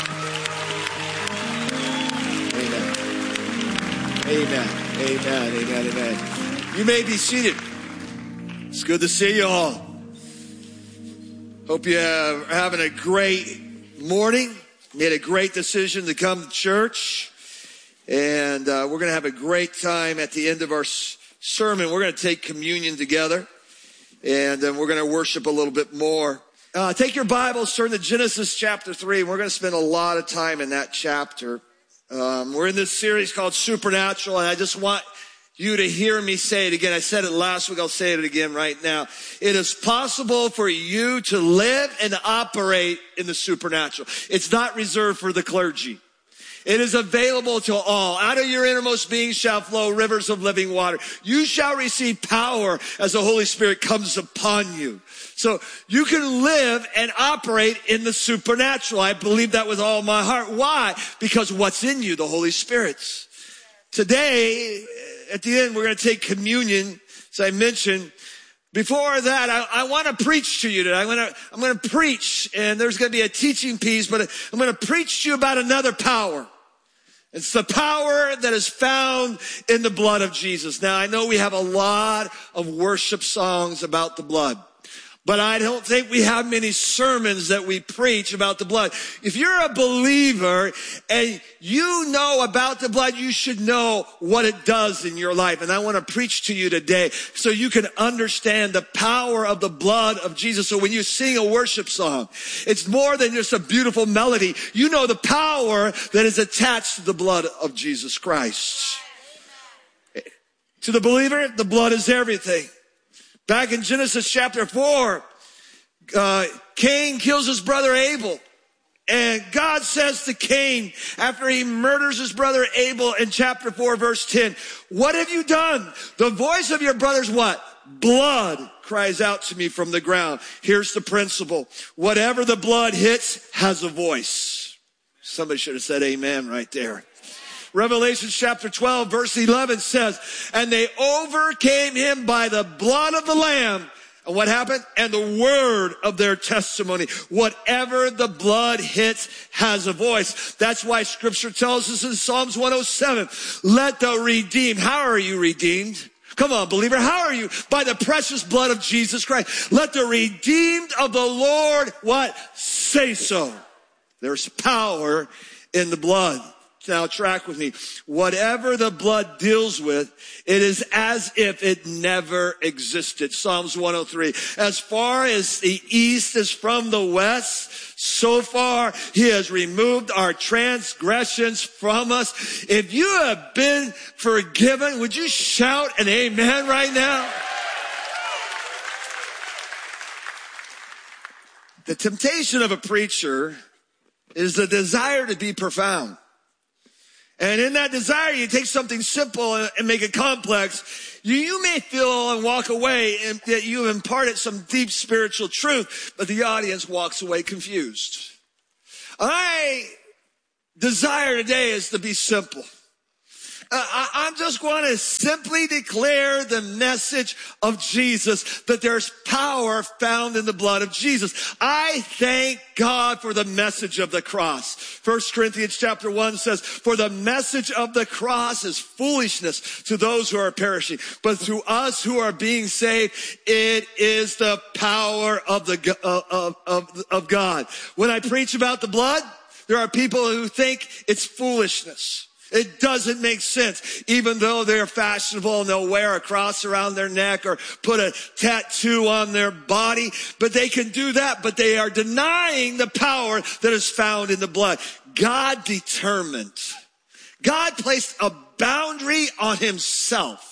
[SPEAKER 12] Amen. Amen. Amen. Amen. Amen. You may be seated. It's good to see you all. Hope you are having a great morning. Made a great decision to come to church. And uh, we're going to have a great time at the end of our s- sermon. We're going to take communion together, and then we're going to worship a little bit more. Uh, take your Bibles, turn to Genesis chapter three. We're going to spend a lot of time in that chapter. Um, we're in this series called Supernatural, and I just want you to hear me say it again. I said it last week. I'll say it again right now. It is possible for you to live and operate in the supernatural. It's not reserved for the clergy. It is available to all. Out of your innermost being shall flow rivers of living water. You shall receive power as the Holy Spirit comes upon you. So you can live and operate in the supernatural. I believe that with all my heart. Why? Because what's in you, the Holy Spirit's. Today, at the end, we're going to take communion, as I mentioned. Before that, I, I want to preach to you today. I'm going to, I'm going to preach, and there's going to be a teaching piece, but I'm going to preach to you about another power. It's the power that is found in the blood of Jesus. Now, I know we have a lot of worship songs about the blood, but I don't think we have many sermons that we preach about the blood. If you're a believer and you know about the blood, you should know what it does in your life. And I want to preach to you today so you can understand the power of the blood of Jesus. So when you sing a worship song, it's more than just a beautiful melody. You know the power that is attached to the blood of Jesus Christ. To the believer, the blood is everything. Back in Genesis chapter four, uh, Cain kills his brother Abel. And God says to Cain, after he murders his brother Abel in chapter four, verse ten, what have you done? The voice of your brother's what? Blood cries out to me from the ground. Here's the principle. Whatever the blood hits has a voice. Somebody should have said amen right there. Revelation chapter twelve, verse eleven says, and they overcame him by the blood of the Lamb. And what happened? And the word of their testimony. Whatever the blood hits has a voice. That's why scripture tells us in Psalms one oh seven, let the redeemed. How are you redeemed? Come on, believer. How are you? By the precious blood of Jesus Christ. Let the redeemed of the Lord, what? Say so. There's power in the blood. now. Track with me. Whatever the blood deals with, it is as if it never existed. Psalms one oh three. As far as the east is from the west, so far he has removed our transgressions from us. If you have been forgiven, would you shout an amen right now? The temptation of a preacher is the desire to be profound. And in that desire, you take something simple and make it complex. You, you may feel and walk away and that you have imparted some deep spiritual truth, but the audience walks away confused. My desire today is to be simple. Uh, I, I'm just going to simply declare the message of Jesus, that there's power found in the blood of Jesus. I thank God for the message of the cross. First Corinthians chapter one says, for the message of the cross is foolishness to those who are perishing, but to us who are being saved, it is the power of the of, of, of God. When I preach about the blood, there are people who think it's foolishness. It doesn't make sense, even though they're fashionable and they'll wear a cross around their neck or put a tattoo on their body. But they can do that, but they are denying the power that is found in the blood. God determined. God placed a boundary on himself.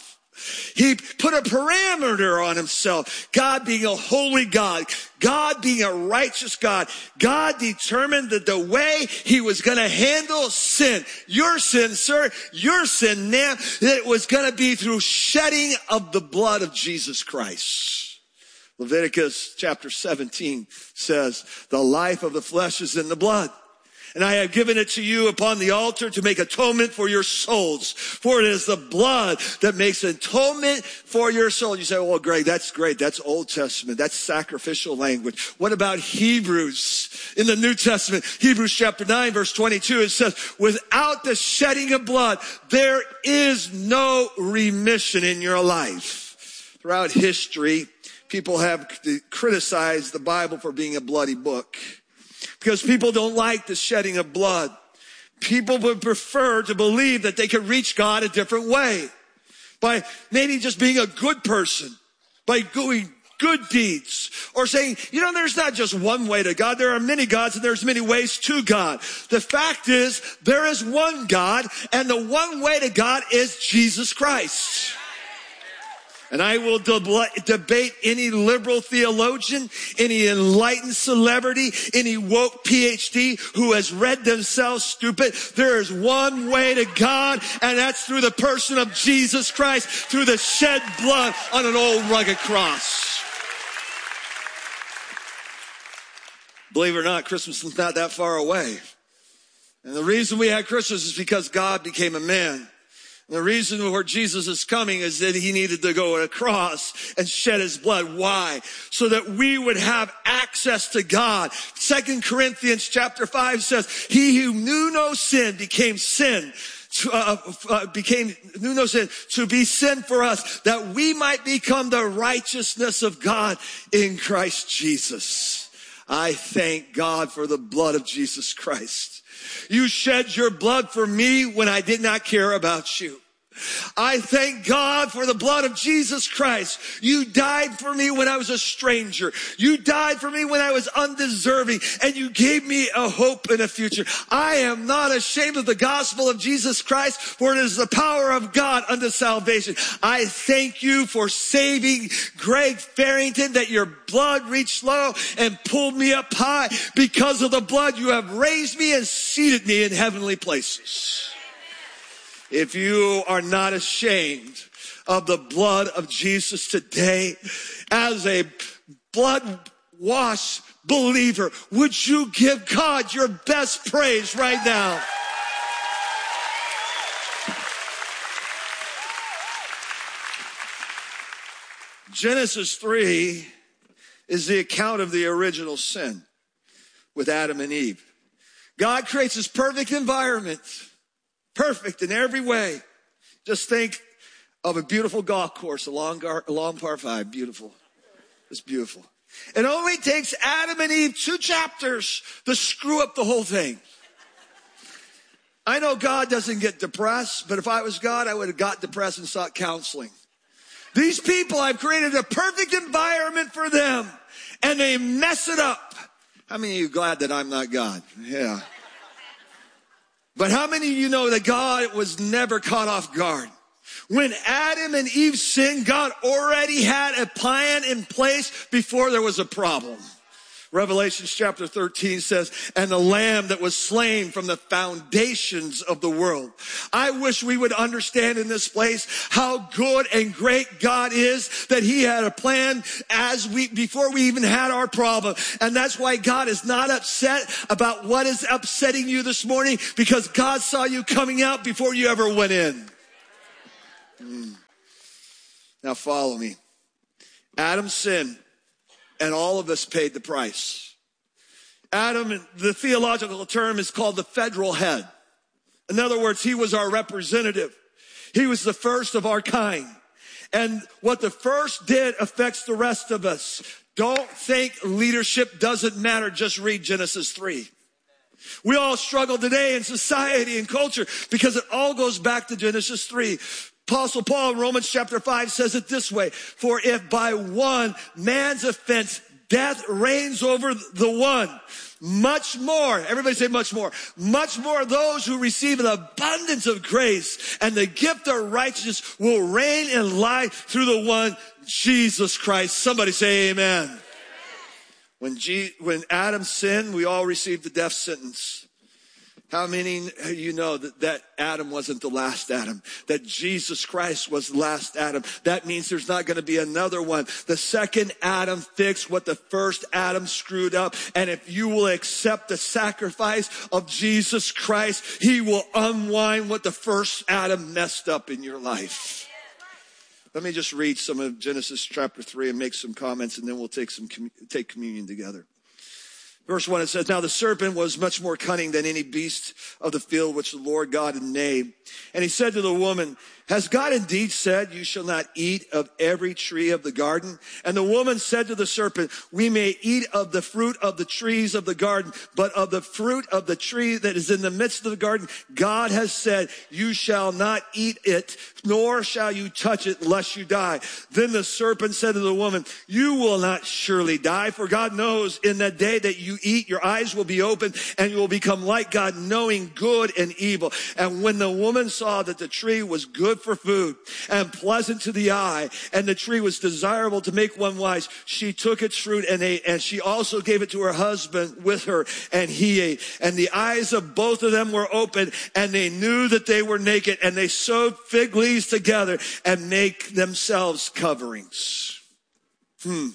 [SPEAKER 12] He put a parameter on himself. God being a holy God, God being a righteous God, God determined that the way he was going to handle sin, your sin, sir, your sin, ma'am, that it was going to be through shedding of the blood of Jesus Christ. Leviticus chapter seventeen says, the life of the flesh is in the blood. And I have given it to you upon the altar to make atonement for your souls. For it is the blood that makes atonement for your soul. You say, well, Greg, that's great. That's Old Testament. That's sacrificial language. What about Hebrews? In the New Testament, Hebrews chapter nine, verse twenty-two, it says, without the shedding of blood, there is no remission in your life. Throughout history, people have criticized the Bible for being a bloody book. Because people don't like the shedding of blood. People would prefer to believe that they could reach God a different way. By maybe just being a good person. By doing good deeds. Or saying, you know, there's not just one way to God. There are many gods and there's many ways to God. The fact is, there is one God. And the one way to God is Jesus Christ. And I will deb- debate any liberal theologian, any enlightened celebrity, any woke P H D who has read themselves stupid. There is one way to God, and that's through the person of Jesus Christ, through the shed blood on an old rugged cross. Believe it or not, Christmas is not that far away. And the reason we had Christmas is because God became a man. The reason where Jesus is coming is that he needed to go to a cross and shed his blood. Why? So that we would have access to God. Second Corinthians chapter five says, he who knew no sin became sin. To, uh, uh, became knew no sin to be sin for us, that we might become the righteousness of God in Christ Jesus. I thank God for the blood of Jesus Christ. You shed your blood for me when I did not care about you. I thank God for the blood of Jesus Christ. You died for me when I was a stranger. You died for me when I was undeserving, and you gave me a hope and a future. I am not ashamed of the gospel of Jesus Christ, for it is the power of God unto salvation. I thank you for saving Greg Farrington, that your blood reached low and pulled me up high. Because of the blood, you have raised me and seated me in heavenly places. If you are not ashamed of the blood of Jesus today, as a blood-washed believer, would you give God your best praise right now? Genesis three is the account of the original sin with Adam and Eve. God creates this perfect environment. Perfect in every way. Just think of a beautiful golf course along, along par five. Beautiful. It's beautiful. It only takes Adam and Eve two chapters to screw up the whole thing. I know God doesn't get depressed, but if I was God, I would have got depressed and sought counseling. These people, I've created a perfect environment for them, and they mess it up. How many of you are glad that I'm not God? Yeah. But how many of you know that God was never caught off guard? When Adam and Eve sinned, God already had a plan in place before there was a problem. Revelation chapter thirteen says, and the lamb that was slain from the foundations of the world. I wish we would understand in this place how good and great God is, that he had a plan as we, before we even had our problem. And that's why God is not upset about what is upsetting you this morning, because God saw you coming out before you ever went in. Mm. Now follow me. Adam sinned, and all of us paid the price. Adam, the theological term is called the federal head. In other words, he was our representative. He was the first of our kind. And what the first did affects the rest of us. Don't think leadership doesn't matter. Just read Genesis three. We all struggle today in society and culture because it all goes back to Genesis three. Apostle Paul in Romans chapter five says it this way, for if by one man's offense death reigns over the one, much more, everybody say much more, much more those who receive an abundance of grace and the gift of righteousness will reign in life through the one, Jesus Christ. Somebody say amen. Amen. When, G, when Adam sinned, we all received the death sentence. How many of you know that, that Adam wasn't the last Adam? That Jesus Christ was the last Adam. That means there's not going to be another one. The second Adam fixed what the first Adam screwed up. And if you will accept the sacrifice of Jesus Christ, he will unwind what the first Adam messed up in your life. Let me just read some of Genesis chapter three and make some comments, and then we'll take some take communion together. Verse one, it says, now the serpent was much more cunning than any beast of the field which the Lord God had made. And he said to the woman, has God indeed said, you shall not eat of every tree of the garden? And the woman said to the serpent, we may eat of the fruit of the trees of the garden, but of the fruit of the tree that is in the midst of the garden, God has said, you shall not eat it, nor shall you touch it, lest you die. Then the serpent said to the woman, you will not surely die, for God knows in that day that you eat, your eyes will be opened, and you will become like God, knowing good and evil. And when the woman saw that the tree was good for food and pleasant to the eye, and the tree was desirable to make one wise, she took its fruit and ate, and she also gave it to her husband with her, and he ate. And the eyes of both of them were open, and they knew that they were naked, and they sewed fig leaves together and make themselves coverings. Hmm.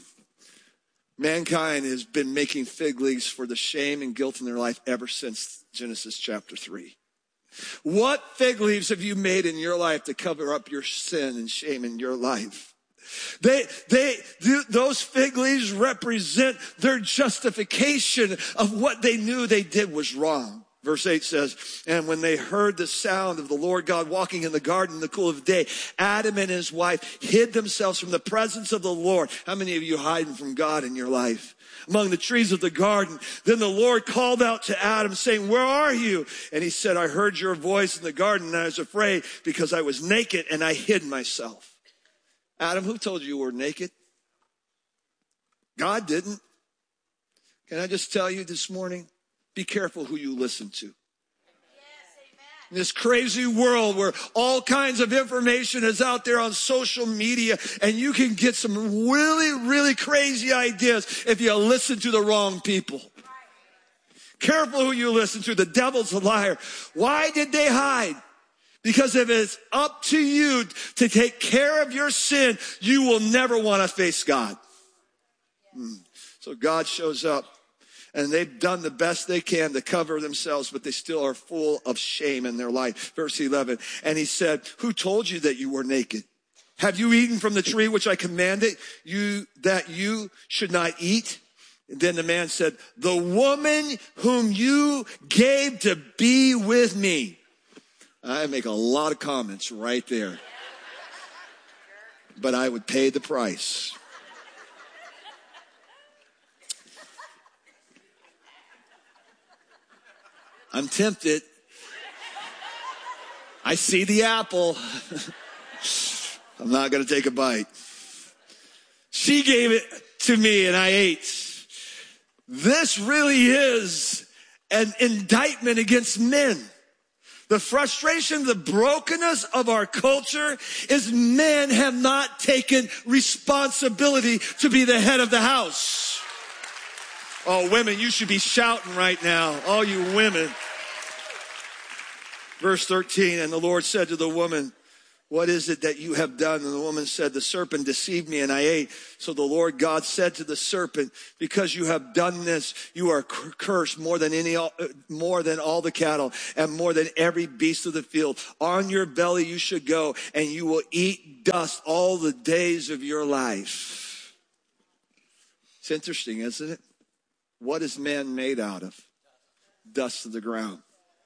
[SPEAKER 12] Mankind has been making fig leaves for the shame and guilt in their life ever since Genesis chapter three. What fig leaves have you made in your life to cover up your sin and shame in your life? They, they, those fig leaves represent their justification of what they knew they did was wrong. Verse eight says, and when they heard the sound of the Lord God walking in the garden in the cool of the day, Adam and his wife hid themselves from the presence of the Lord. How many of you hiding from God in your life? Among the trees of the garden. Then the Lord called out to Adam saying, where are you? And he said, I heard your voice in the garden and I was afraid because I was naked and I hid myself. Adam, who told you you were naked? God didn't. Can I just tell you this morning? Be careful who you listen to. In this crazy world where all kinds of information is out there on social media, and you can get some really, really crazy ideas if you listen to the wrong people. Careful who you listen to. The devil's a liar. Why did they hide? Because if it's up to you to take care of your sin, you will never want to face God. Hmm. So God shows up. And they've done the best they can to cover themselves, but they still are full of shame in their life. Verse eleven, and he said, who told you that you were naked? Have you eaten from the tree which I commanded you that you should not eat? And then the man said, the woman whom you gave to be with me. I make a lot of comments right there. But I would pay the price. I'm tempted. I see the apple. I'm not going to take a bite. She gave it to me and I ate. This really is an indictment against men. The frustration, the brokenness of our culture is men have not taken responsibility to be the head of the house. Oh, women, you should be shouting right now. All you women. Verse thirteen, and the Lord said to the woman, what is it that you have done? And the woman said, the serpent deceived me and I ate. So the Lord God said to the serpent, because you have done this, you are cursed more than any, more than all the cattle and more than every beast of the field. On your belly you should go and you will eat dust all the days of your life. It's interesting, isn't it? What is man made out of? Dust of the ground.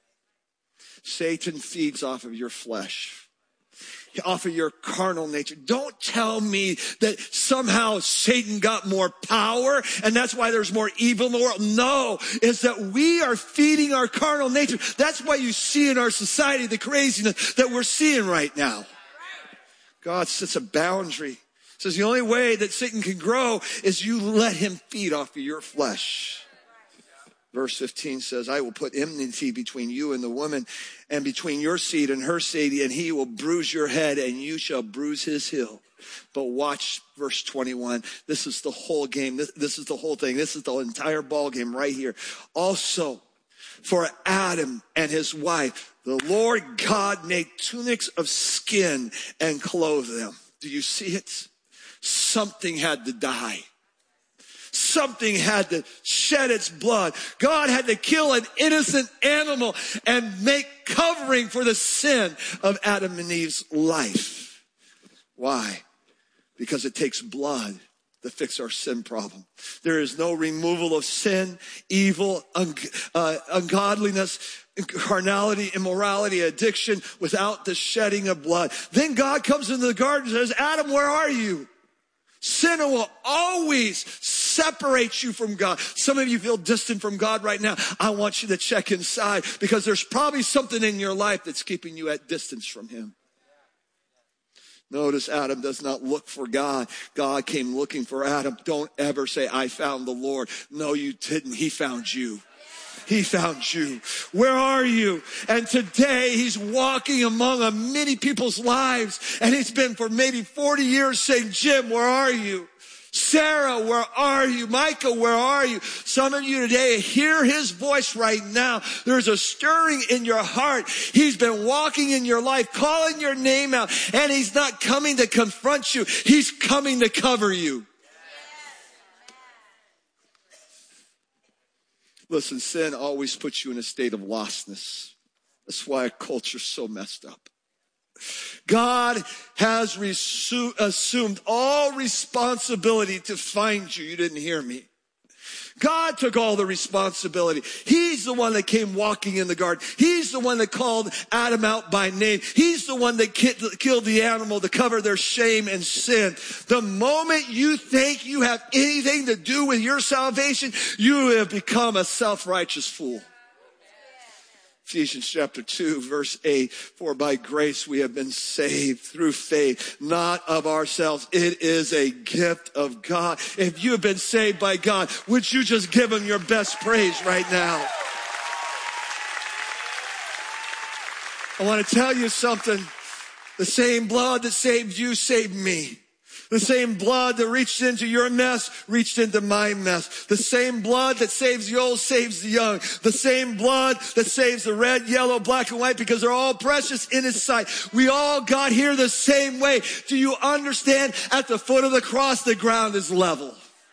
[SPEAKER 12] Satan feeds off of your flesh. Off of your carnal nature. Don't tell me that somehow Satan got more power and that's why there's more evil in the world. No, it's that we are feeding our carnal nature. That's why you see in our society the craziness that we're seeing right now. God sets a boundary. Says the only way that Satan can grow is you let him feed off of your flesh. Verse fifteen says, I will put enmity between you and the woman and between your seed and her seed, and he will bruise your head and you shall bruise his heel. But watch verse twenty-one. This is the whole game. This, this is the whole thing. This is the entire ball game right here. Also, for Adam and his wife, the Lord God made tunics of skin and clothed them. Do you see it? Something had to die. Something had to shed its blood. God had to kill an innocent animal and make covering for the sin of Adam and Eve's life. Why? Because it takes blood to fix our sin problem. There is no removal of sin, evil, un- uh, ungodliness, carnality, immorality, addiction without the shedding of blood. Then God comes into the garden and says, Adam, where are you? Sin will always separate you from God. Some of you feel distant from God right now. I want you to check inside because there's probably something in your life that's keeping you at distance from him. Notice Adam does not look for God. God came looking for Adam. Don't ever say, I found the Lord. No, you didn't. He found you. He found you. Where are you? And today he's walking among many people's lives. And he's been for maybe forty years saying, Jim, where are you? Sarah, where are you? Micah, where are you? Some of you today hear his voice right now. There's a stirring in your heart. He's been walking in your life, calling your name out. And he's not coming to confront you. He's coming to cover you. Listen, sin always puts you in a state of lostness. That's why our culture's so messed up. God has resu- assumed all responsibility to find you. You didn't hear me. God took all the responsibility. He's the one that came walking in the garden. He's the one that called Adam out by name. He's the one that killed the animal to cover their shame and sin. The moment you think you have anything to do with your salvation, you have become a self-righteous fool. Ephesians chapter two, verse eight, for by grace we have been saved through faith, not of ourselves. It is a gift of God. If you have been saved by God, would you just give him your best praise right now? I want to tell you something. The same blood that saved you saved me. The same blood that reached into your mess, reached into my mess. The same blood that saves the old, saves the young. The same blood that saves the red, yellow, black, and white, because they're all precious in his sight. We all got here the same way. Do you understand? At the foot of the cross, the ground is level.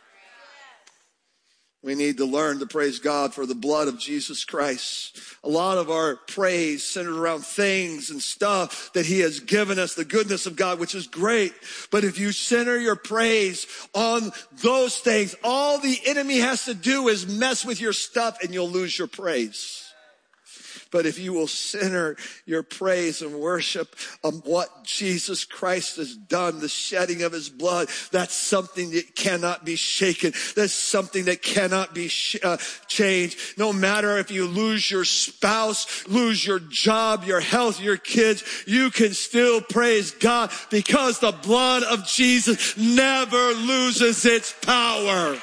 [SPEAKER 12] We need to learn to praise God for the blood of Jesus Christ. A lot of our praise centered around things and stuff that he has given us, the goodness of God, which is great. But if you center your praise on those things, all the enemy has to do is mess with your stuff and you'll lose your praise. But if you will center your praise and worship on what Jesus Christ has done, the shedding of his blood, that's something that cannot be shaken. That's something that cannot be sh- uh, changed. No matter if you lose your spouse, lose your job, your health, your kids, you can still praise God because the blood of Jesus never loses its power.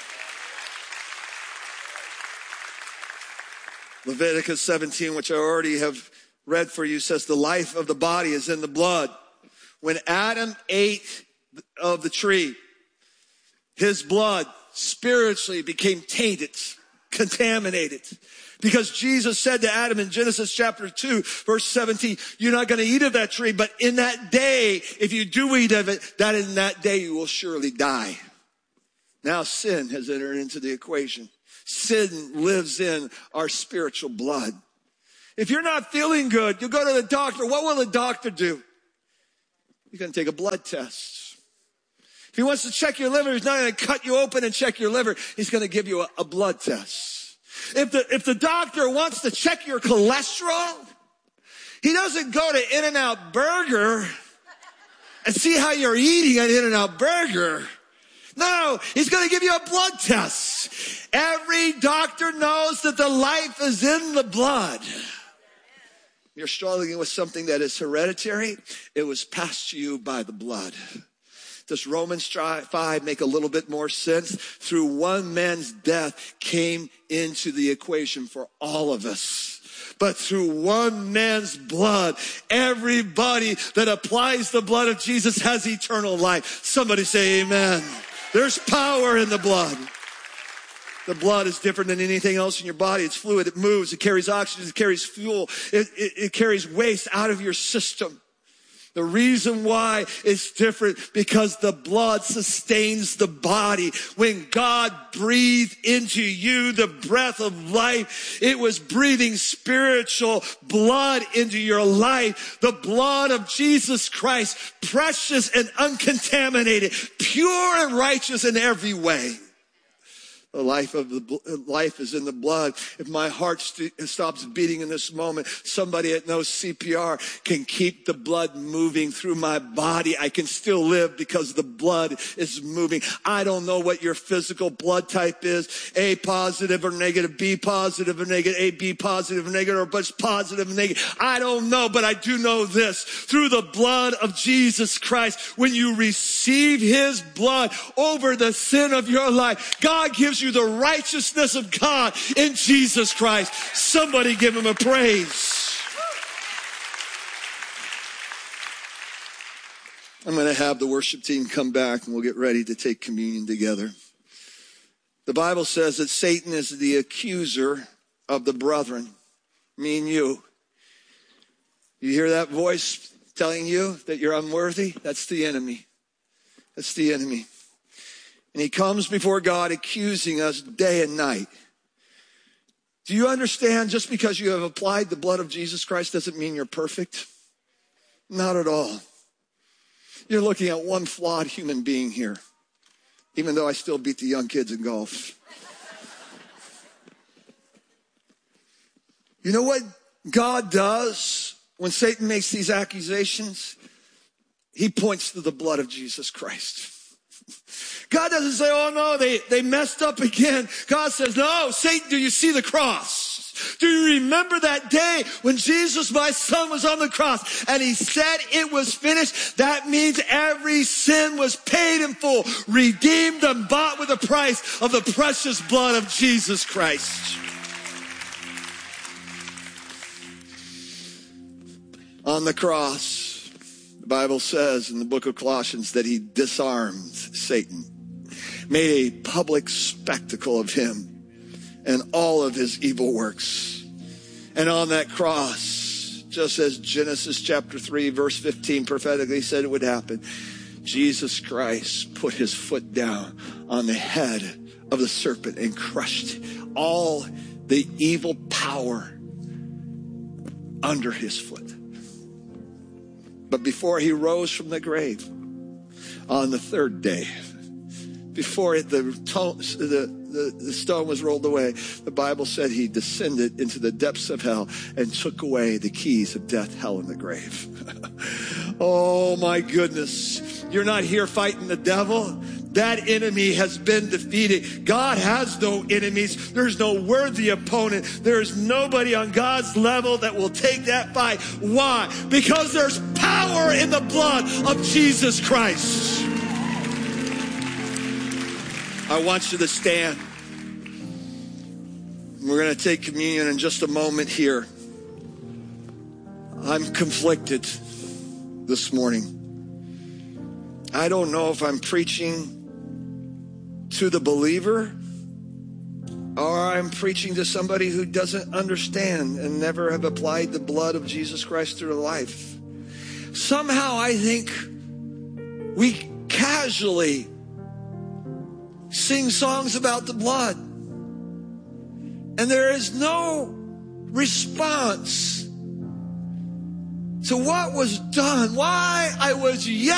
[SPEAKER 12] Leviticus seventeen, which I already have read for you, says the life of the body is in the blood. When Adam ate of the tree, his blood spiritually became tainted, contaminated. Because Jesus said to Adam in Genesis chapter two, verse seventeen, you're not going to eat of that tree, but in that day, if you do eat of it, that in that day you will surely die. Now sin has entered into the equation. Sin lives in our spiritual blood. If you're not feeling good, you go to the doctor. What will the doctor do? He's going to take a blood test. If he wants to check your liver, he's not going to cut you open and check your liver. He's going to give you a, a blood test. If the, if the doctor wants to check your cholesterol, he doesn't go to In-N-Out Burger and see how you're eating at In-N-Out Burger. No, he's going to give you a blood test. Every doctor knows that the life is in the blood. You're struggling with something that is hereditary. It was passed to you by the blood. Does Romans five make a little bit more sense? Through one man's death came into the equation for all of us. But through one man's blood, everybody that applies the blood of Jesus has eternal life. Somebody say amen. There's power in the blood. The blood is different than anything else in your body. It's fluid. It moves. It carries oxygen. It carries fuel. It, it, it carries waste out of your system. The reason why it's different because the blood sustains the body. When God breathed into you the breath of life, it was breathing spiritual blood into your life. The blood of Jesus Christ, precious and uncontaminated, pure and righteous in every way. The life of the life is in the blood. If my heart st- stops beating in this moment, somebody that knows C P R can keep the blood moving through my body. I can still live because the blood is moving. I don't know what your physical blood type is, A positive or negative, B positive or negative, A B positive or negative, or bunch positive or negative. I don't know, but I do know this. Through the blood of Jesus Christ, when you receive his blood over the sin of your life, God gives you the righteousness of God in Jesus Christ. Somebody give him a praise. I'm going to have the worship team come back and we'll get ready to take communion together. The Bible says that Satan is the accuser of the brethren, me and you. You hear that voice telling you that you're unworthy? That's the enemy. That's the enemy. And he comes before God accusing us day and night. Do you understand just because you have applied the blood of Jesus Christ doesn't mean you're perfect? Not at all. You're looking at one flawed human being here, even though I still beat the young kids in golf. You know what God does when Satan makes these accusations? He points to the blood of Jesus Christ. God doesn't say, oh no, they, they messed up again. God says, no, Satan, do you see the cross? Do you remember that day when Jesus, my son, was on the cross and he said it was finished? That means every sin was paid in full, redeemed and bought with the price of the precious blood of Jesus Christ. On the cross, the Bible says in the book of Colossians that he disarmed Satan, made a public spectacle of him and all of his evil works. And on that cross, just as Genesis chapter three, verse fifteen prophetically said it would happen, Jesus Christ put his foot down on the head of the serpent and crushed all the evil power under his foot. But before he rose from the grave, on the third day, before it, the, the, the, the stone was rolled away, the Bible said he descended into the depths of hell and took away the keys of death, hell, and the grave. Oh my goodness. You're not here fighting the devil. That enemy has been defeated. God has no enemies. There's no worthy opponent. There's nobody on God's level that will take that fight. Why? Because there's power in the blood of Jesus Christ. I want you to stand. We're going to take communion in just a moment here. I'm conflicted this morning. I don't know if I'm preaching to the believer or I'm preaching to somebody who doesn't understand and never have applied the blood of Jesus Christ to their life. Somehow I think we casually sing songs about the blood and there is no response to what was done, why I was yet